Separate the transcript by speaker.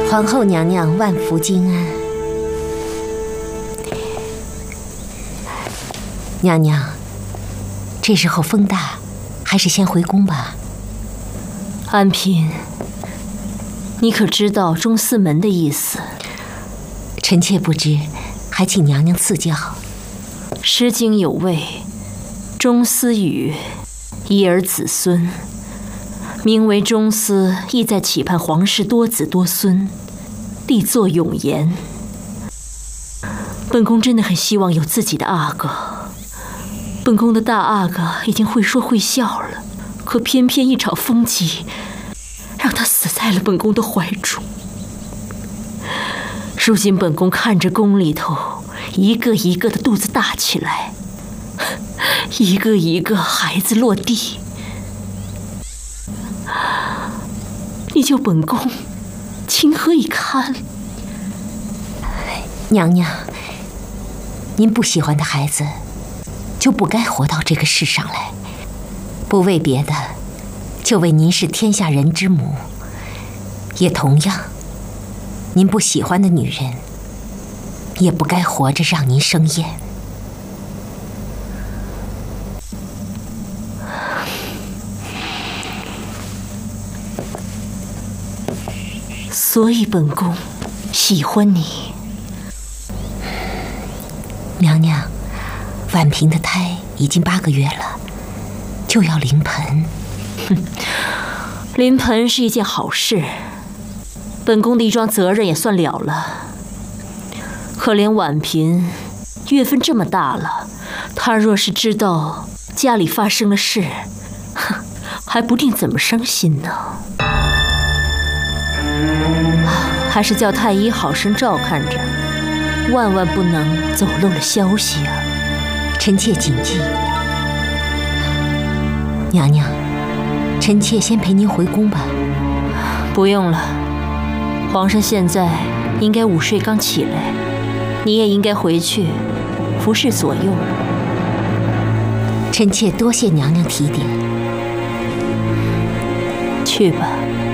Speaker 1: 皇后娘娘万福金安。娘娘，这时候风大，还是先回宫吧。
Speaker 2: 安嫔，你可知道中司门的意思？
Speaker 1: 臣妾不知，还请娘娘赐教。《
Speaker 2: 诗经》有谓：“中司语，一儿子孙。”名为中司，意在期盼皇室多子多孙，必作永言。本宫真的很希望有自己的阿哥。本宫的大阿哥已经会说会笑了，可偏偏一场风疾，让他死在了本宫的怀中。如今本宫看着宫里头一个一个的肚子大起来，一个一个孩子落地，你叫本宫情何以堪？
Speaker 1: 娘娘，您不喜欢的孩子，就不该活到这个世上来。不为别的，就为您是天下人之母。也同样，您不喜欢的女人，也不该活着让您生厌。
Speaker 2: 所以本宫喜欢你。
Speaker 1: 娘娘，婉嫔的胎已经8个月了，就要临盆。
Speaker 2: 临盆是一件好事，本宫的一桩责任也算了了。可怜婉嫔，月份这么大了，她若是知道家里发生了事，还不定怎么伤心呢。还是叫太医好生照看着，万万不能走漏了消息啊！
Speaker 1: 臣妾谨记。娘娘，臣妾先陪您回宫吧。
Speaker 2: 不用了，皇上现在应该午睡刚起来，你也应该回去服侍左右了。
Speaker 1: 臣妾多谢娘娘提点。
Speaker 2: 去吧。